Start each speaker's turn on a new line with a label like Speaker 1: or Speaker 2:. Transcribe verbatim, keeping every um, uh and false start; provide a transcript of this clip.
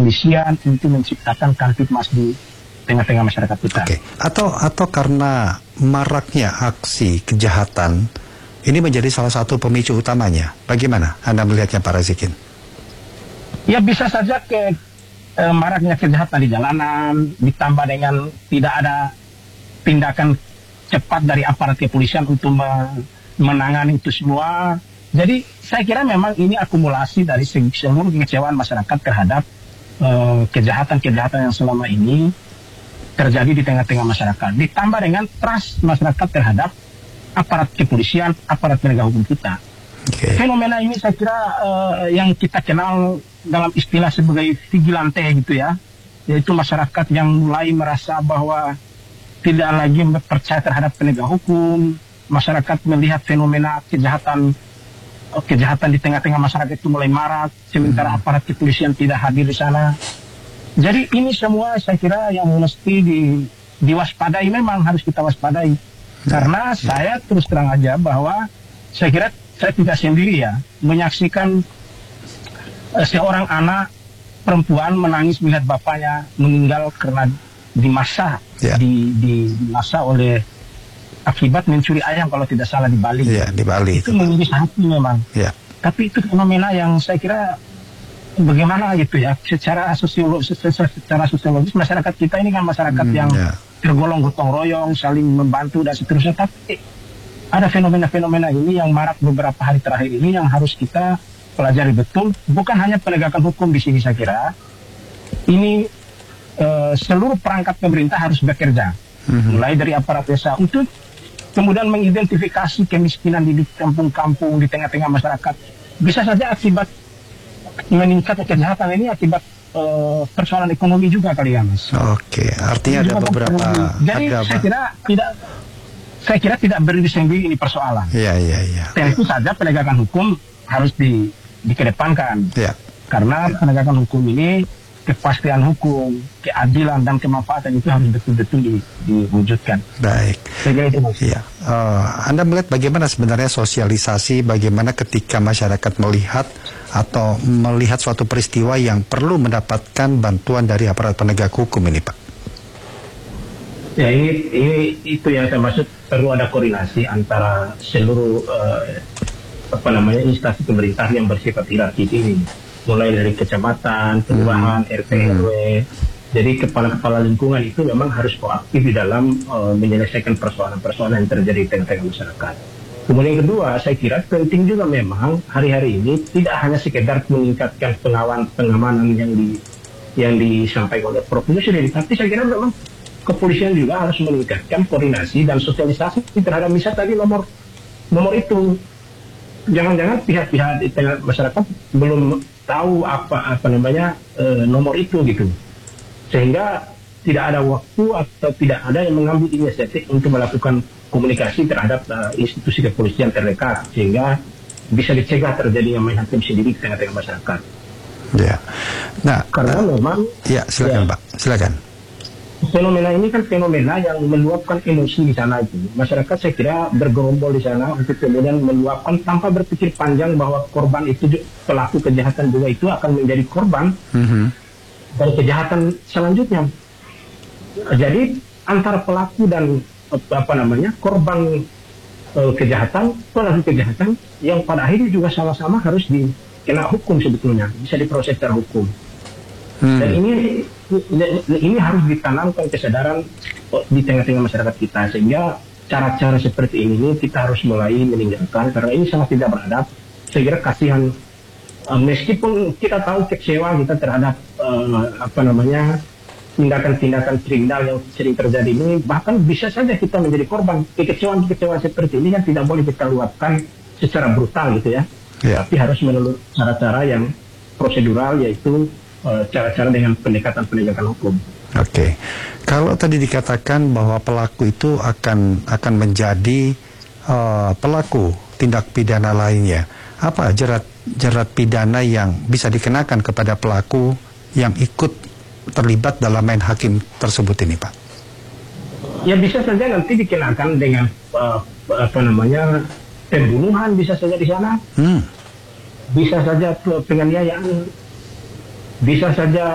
Speaker 1: kepolisian untuk menciptakan kamtipmas di tengah-tengah masyarakat kita.
Speaker 2: Oke. Atau atau karena maraknya aksi kejahatan ini menjadi salah satu pemicu utamanya. Bagaimana Anda melihatnya, Pak Razikin?
Speaker 1: Ya bisa saja ke eh, maraknya kejahatan di jalanan ditambah dengan tidak ada tindakan cepat dari aparat kepolisian untuk me- menangani itu semua. Jadi saya kira memang ini akumulasi dari seluruh kekecewaan masyarakat terhadap eh, kejahatan-kejahatan yang selama ini terjadi di tengah-tengah masyarakat. Ditambah dengan trust masyarakat terhadap aparat kepolisian, aparat penegak hukum kita.
Speaker 2: Okay.
Speaker 1: Fenomena ini saya kira uh, yang kita kenal dalam istilah sebagai vigilante gitu ya, yaitu masyarakat yang mulai merasa bahwa tidak lagi percaya terhadap penegak hukum, masyarakat melihat fenomena kejahatan kejahatan di tengah-tengah masyarakat itu mulai marak, sementara aparat kepolisian tidak hadir di sana. Jadi ini semua saya kira yang mesti di, diwaspadai, memang harus kita waspadai. Karena saya terus terang aja bahwa saya kira saya tidak sendiri ya menyaksikan uh, seorang anak perempuan menangis melihat bapaknya meninggal karena dimasa
Speaker 2: yeah.
Speaker 1: di, di dimasa oleh akibat mencuri ayam kalau tidak salah di Bali.
Speaker 2: Yeah, di Bali
Speaker 1: itu mengiris hati memang.
Speaker 2: Yeah.
Speaker 1: Tapi itu fenomena yang saya kira bagaimana gitu ya, secara sosiologis, secara sosiologis masyarakat kita ini kan masyarakat hmm, yang yeah. tergolong gotong royong, saling membantu dan seterusnya. Tapi ada fenomena-fenomena ini yang marak beberapa hari terakhir ini yang harus kita pelajari betul. Bukan hanya penegakan hukum di sini saya kira, ini uh, seluruh perangkat pemerintah harus bekerja, hmm. mulai dari aparat desa untuk kemudian mengidentifikasi kemiskinan di kampung-kampung di tengah-tengah masyarakat. Bisa saja akibat meningkatnya kejahatan ini akibat uh, persoalan ekonomi juga kali ya, Mas.
Speaker 2: Oke, artinya ada beberapa.
Speaker 1: Jadi
Speaker 2: ada
Speaker 1: saya kira tidak, saya kira tidak berdiri sendiri ini persoalan.
Speaker 2: Iya iya iya.
Speaker 1: Tentu saja penegakan hukum harus di, dikedepankan.
Speaker 2: Iya.
Speaker 1: Karena penegakan hukum ini kepastian hukum, keadilan dan kemanfaatan itu harus betul-betul di, diwujudkan.
Speaker 2: Baik.
Speaker 1: Saya kira itu, Mas.
Speaker 2: Iya. Uh, Anda melihat bagaimana sebenarnya sosialisasi, bagaimana ketika masyarakat melihat atau melihat suatu peristiwa yang perlu mendapatkan bantuan dari aparat penegak hukum ini, Pak?
Speaker 1: Ya ini, ini itu yang saya maksud, perlu ada koordinasi antara seluruh uh, apa namanya instansi pemerintah yang bersifat hierarki ini, mulai dari kecamatan, kelurahan, hmm. R T R W. Jadi kepala-kepala lingkungan itu memang harus proaktif di dalam uh, menyelesaikan persoalan-persoalan yang terjadi di tengah-tengah masyarakat. Kemudian yang kedua, saya kira penting juga memang hari-hari ini tidak hanya sekedar meningkatkan pengawan pengamanan yang di yang disampaikan oleh Prof. Yusril, tapi saya kira memang kepolisian juga harus meningkatkan koordinasi dan sosialisasi terhadap misalnya tadi nomor nomor itu. Jangan-jangan pihak-pihak di tengah masyarakat belum tahu apa apa namanya e, nomor itu gitu, sehingga tidak ada waktu atau tidak ada yang mengambil inisiatif untuk melakukan komunikasi terhadap uh, institusi kepolisian terdekat sehingga bisa dicegah terjadinya main hakim sendiri di tengah-tengah masyarakat.
Speaker 2: Ya. Nah,
Speaker 1: karena uh, memang
Speaker 2: ya silakan ya, Pak, silakan.
Speaker 1: Fenomena ini kan fenomena yang meluapkan emosi di sana itu. Masyarakat saya kira bergerombol di sana untuk kemudian meluapkan tanpa berpikir panjang bahwa korban itu, pelaku kejahatan juga itu akan menjadi korban mm-hmm. dari kejahatan selanjutnya. Jadi antara pelaku dan apa namanya korban uh, kejahatan, pelaku kejahatan yang pada akhirnya juga sama-sama harus dikena hukum sebetulnya, bisa diproses secara hukum. Hmm. Dan ini ini harus ditanamkan kesadaran di tengah-tengah masyarakat kita, sehingga cara-cara seperti ini kita harus mulai meninggalkan karena ini sangat tidak beradab. Saya kira kasihan, uh, meskipun kita tahu kecewa kita terhadap uh, apa namanya tindakan-tindakan kriminal yang sering terjadi ini, bahkan bisa saja kita menjadi korban. Kekecewaan-kekecewaan seperti ini kan tidak boleh kita luapkan secara brutal gitu ya, yeah. tapi harus melalui cara-cara yang prosedural, yaitu uh, cara-cara dengan pendekatan penegakan hukum.
Speaker 2: Oke, okay. Kalau tadi dikatakan bahwa pelaku itu akan akan menjadi uh, pelaku tindak pidana lainnya, apa jerat jerat pidana yang bisa dikenakan kepada pelaku yang ikut terlibat dalam main hakim tersebut ini, Pak?
Speaker 1: Ya bisa saja nanti dikenakan dengan uh, apa namanya pembunuhan, bisa saja di sana, hmm. bisa saja penganiayaan, bisa saja